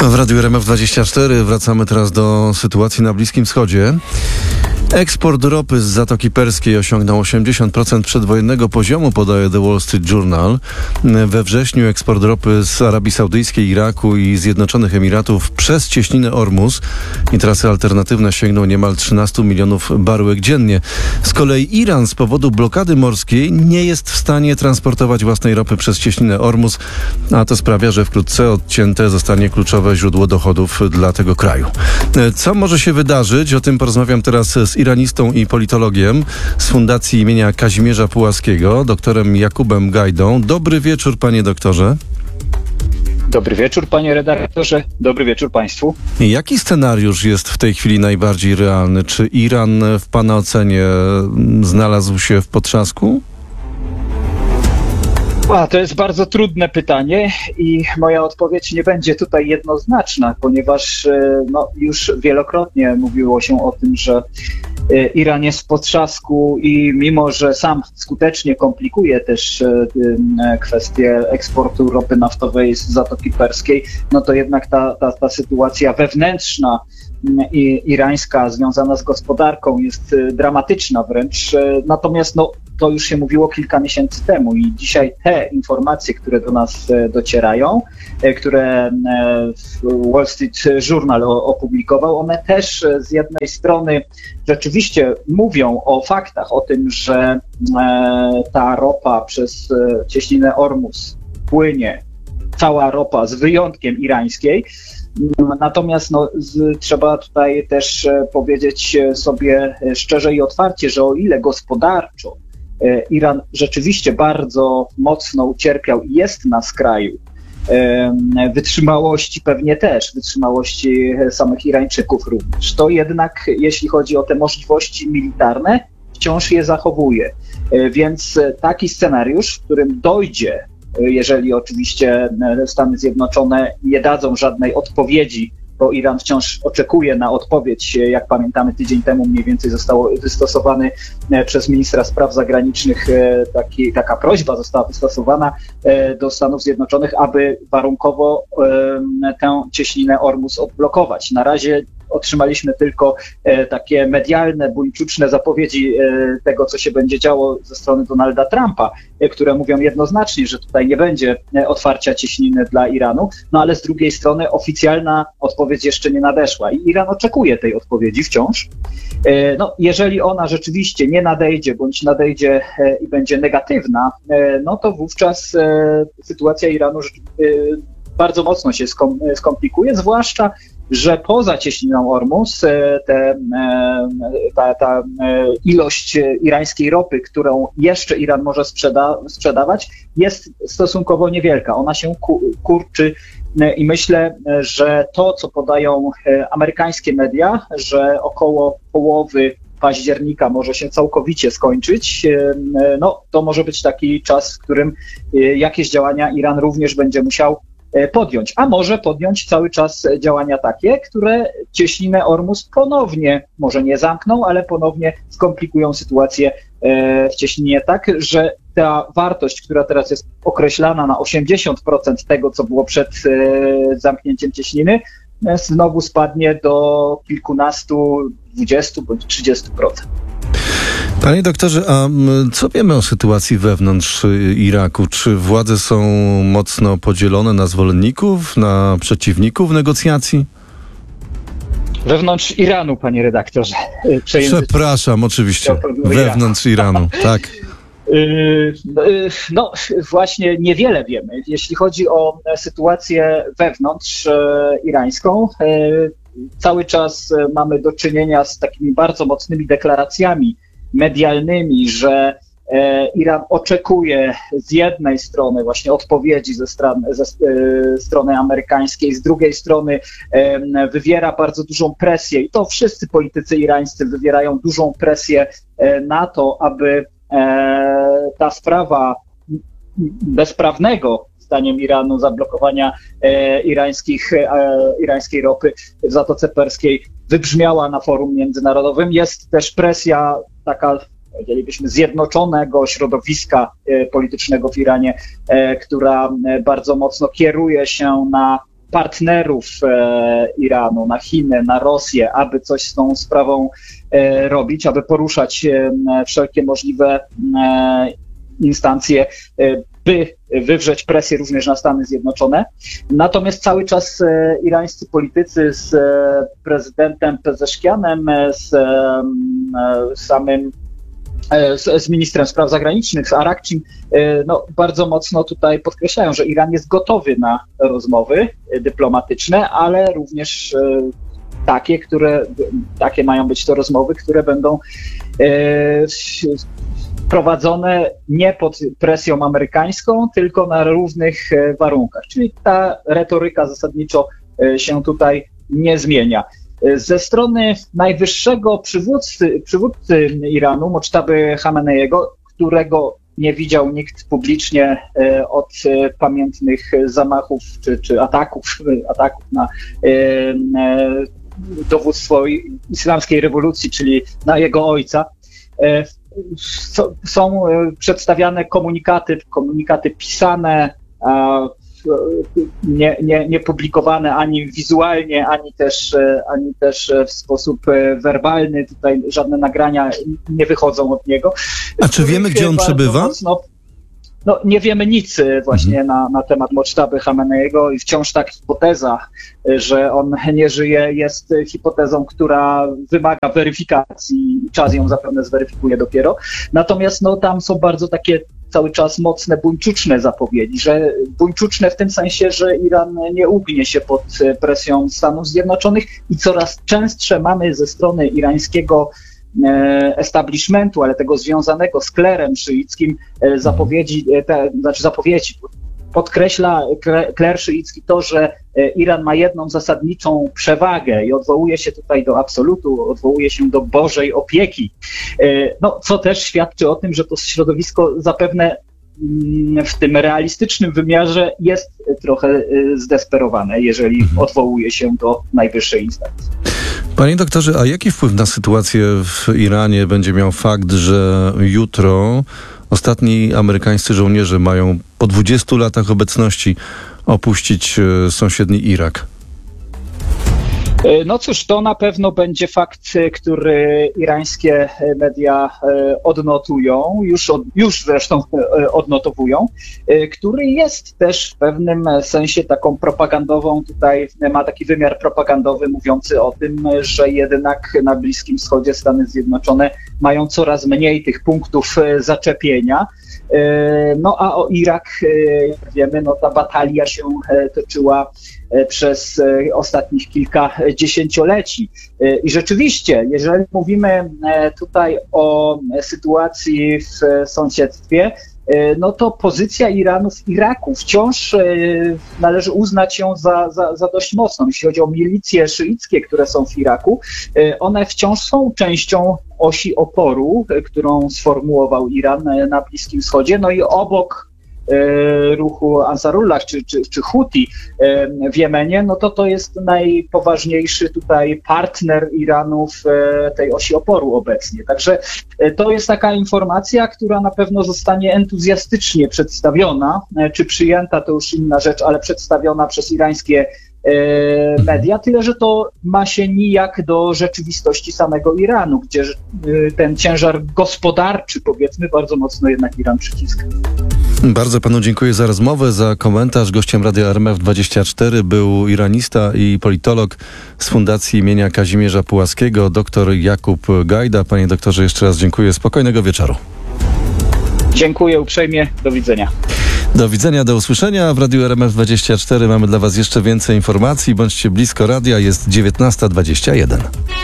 W Radiu RMF24 wracamy teraz do sytuacji na Bliskim Wschodzie. Eksport ropy z Zatoki Perskiej osiągnął 80% przedwojennego poziomu, podaje The Wall Street Journal. We wrześniu eksport ropy z Arabii Saudyjskiej, Iraku i Zjednoczonych Emiratów przez cieśninę Ormus i trasy alternatywne sięgnął niemal 13 milionów baryłek dziennie. Z kolei Iran z powodu blokady morskiej nie jest w stanie transportować własnej ropy przez cieśninę Ormus, a to sprawia, że wkrótce odcięte zostanie kluczowe źródło dochodów dla tego kraju. Co może się wydarzyć? O tym porozmawiam teraz z iranistą i politologiem z Fundacji imienia Kazimierza Pułaskiego, doktorem Jakubem Gajdą. Dobry wieczór, panie doktorze. Dobry wieczór, panie redaktorze. Dobry wieczór państwu. Jaki scenariusz jest w tej chwili najbardziej realny? Czy Iran w pana ocenie znalazł się w potrzasku? To jest bardzo trudne pytanie i moja odpowiedź nie będzie tutaj jednoznaczna, ponieważ już wielokrotnie mówiło się o tym, że Iran jest w potrzasku i mimo, że sam skutecznie komplikuje też kwestię eksportu ropy naftowej z Zatoki Perskiej, no to jednak ta sytuacja wewnętrzna irańska związana z gospodarką jest dramatyczna wręcz. Natomiast to już się mówiło kilka miesięcy temu i dzisiaj te informacje, które do nas docierają, które Wall Street Journal opublikował, one też z jednej strony rzeczywiście mówią o faktach, o tym, że ta ropa przez cieśninę Ormus płynie, cała ropa z wyjątkiem irańskiej. Natomiast trzeba tutaj też powiedzieć sobie szczerze i otwarcie, że o ile gospodarczo Iran rzeczywiście bardzo mocno ucierpiał i jest na skraju wytrzymałości, pewnie też wytrzymałości samych Irańczyków również, to jednak jeśli chodzi o te możliwości militarne, wciąż je zachowuje. Więc taki scenariusz, w którym dojdzie, jeżeli oczywiście Stany Zjednoczone nie dadzą żadnej odpowiedzi, bo Iran wciąż oczekuje na odpowiedź, jak pamiętamy tydzień temu mniej więcej został wystosowany przez ministra spraw zagranicznych, taka prośba została wystosowana do Stanów Zjednoczonych, aby warunkowo tę cieśninę Ormus odblokować. Na razie otrzymaliśmy tylko takie medialne, buńczuczne zapowiedzi tego, co się będzie działo ze strony Donalda Trumpa, które mówią jednoznacznie, że tutaj nie będzie otwarcia cieśniny dla Iranu, ale z drugiej strony oficjalna odpowiedź jeszcze nie nadeszła i Iran oczekuje tej odpowiedzi wciąż. Jeżeli ona rzeczywiście nie nadejdzie, bądź nadejdzie i będzie negatywna, to wówczas sytuacja Iranu bardzo mocno się skomplikuje, zwłaszcza że poza cieśniną Ormus ta ilość irańskiej ropy, którą jeszcze Iran może sprzedawać, jest stosunkowo niewielka. Ona się kurczy i myślę, że to, co podają amerykańskie media, że około połowy października może się całkowicie skończyć, to może być taki czas, w którym jakieś działania Iran również będzie musiał podjąć, a może podjąć cały czas działania takie, które cieśninę Ormus ponownie, może nie zamkną, ale ponownie skomplikują sytuację w cieśninie tak, że ta wartość, która teraz jest określana na 80% tego, co było przed zamknięciem cieśniny, znowu spadnie do kilkunastu, 20 bądź 30%. Panie doktorze, a co wiemy o sytuacji wewnątrz Iraku? Czy władze są mocno podzielone na zwolenników, na przeciwników negocjacji? Wewnątrz Iranu, panie redaktorze. Przepraszam, oczywiście. Wewnątrz Iranu, tak. Właśnie niewiele wiemy. Jeśli chodzi o sytuację wewnątrz irańską, cały czas mamy do czynienia z takimi bardzo mocnymi deklaracjami medialnymi, że Iran oczekuje z jednej strony właśnie odpowiedzi ze strony amerykańskiej, z drugiej strony wywiera bardzo dużą presję i to wszyscy politycy irańscy wywierają dużą presję na to, aby ta sprawa bezprawnego zdaniem Iranu zablokowania irańskiej ropy w Zatoce Perskiej wybrzmiała na forum międzynarodowym. Jest też presja taka, powiedzielibyśmy, zjednoczonego środowiska politycznego w Iranie, która bardzo mocno kieruje się na partnerów Iranu, na Chiny, na Rosję, aby coś z tą sprawą robić, aby poruszać wszelkie możliwe instancje, by wywrzeć presję również na Stany Zjednoczone. Natomiast cały czas irańscy politycy z prezydentem Pezeszkianem, z ministrem spraw zagranicznych, z Arakcim, bardzo mocno tutaj podkreślają, że Iran jest gotowy na rozmowy dyplomatyczne, ale również takie mają być to rozmowy, które będą prowadzone nie pod presją amerykańską, tylko na równych warunkach. Czyli ta retoryka zasadniczo się tutaj nie zmienia. Ze strony najwyższego przywódcy Iranu, Moctaby Chameneiego, którego nie widział nikt publicznie od pamiętnych zamachów czy ataków na dowództwo islamskiej rewolucji, nie na jego ojca, są przedstawiane komunikaty pisane, nie publikowane ani wizualnie, ani też w sposób werbalny. Tutaj żadne nagrania nie wychodzą od niego. A czy wiemy, gdzie on przebywa? Nie wiemy nic właśnie na temat Moctaby Chameneiego i wciąż ta hipoteza, że on nie żyje, jest hipotezą, która wymaga weryfikacji i czas ją zapewne zweryfikuje dopiero. Natomiast tam są bardzo takie cały czas mocne, buńczuczne zapowiedzi, że buńczuczne w tym sensie, że Iran nie ugnie się pod presją Stanów Zjednoczonych i coraz częstsze mamy ze strony irańskiego establishmentu, ale tego związanego z klerem szyickim zapowiedzi. Podkreśla kler szyicki to, że Iran ma jedną zasadniczą przewagę i odwołuje się tutaj do absolutu, odwołuje się do Bożej opieki, co też świadczy o tym, że to środowisko zapewne w tym realistycznym wymiarze jest trochę zdesperowane, jeżeli odwołuje się do najwyższej instancji. Panie doktorze, a jaki wpływ na sytuację w Iranie będzie miał fakt, że jutro ostatni amerykańscy żołnierze mają po 20 latach obecności opuścić sąsiedni Irak? Cóż, to na pewno będzie fakt, który irańskie media odnotują, już zresztą odnotowują, który jest też w pewnym sensie taką propagandową, tutaj ma taki wymiar propagandowy mówiący o tym, że jednak na Bliskim Wschodzie Stany Zjednoczone mają coraz mniej tych punktów zaczepienia. A o Irak, jak wiemy, ta batalia się toczyła przez ostatnich kilka dziesięcioleci. I rzeczywiście, jeżeli mówimy tutaj o sytuacji w sąsiedztwie, to pozycja Iranu w Iraku wciąż należy uznać ją za dość mocną. Jeśli chodzi o milicje szyickie, które są w Iraku, one wciąż są częścią osi oporu, którą sformułował Iran na Bliskim Wschodzie. I obok ruchu Ansarullah czy Huti w Jemenie, to jest najpoważniejszy tutaj partner Iranu w tej osi oporu obecnie. Także to jest taka informacja, która na pewno zostanie entuzjastycznie przedstawiona, czy przyjęta to już inna rzecz, ale przedstawiona przez irańskie media, tyle że to ma się nijak do rzeczywistości samego Iranu, gdzie ten ciężar gospodarczy, powiedzmy, bardzo mocno jednak Iran przyciska. Bardzo panu dziękuję za rozmowę, za komentarz. Gościem Radia RMF24 był iranista i politolog z Fundacji imienia Kazimierza Pułaskiego, dr Jakub Gajda. Panie doktorze, jeszcze raz dziękuję. Spokojnego wieczoru. Dziękuję uprzejmie. Do widzenia. Do widzenia, do usłyszenia. W Radiu RMF24 mamy dla was jeszcze więcej informacji. Bądźcie blisko radia, jest 19:21.